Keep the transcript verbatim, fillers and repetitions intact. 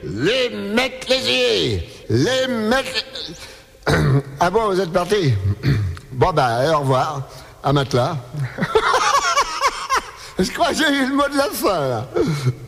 les mecs lésiers, les mecs... Ah bon, vous êtes partis? Bon bah, au revoir, à matelas. Je crois que j'ai eu le mot de la fin, là.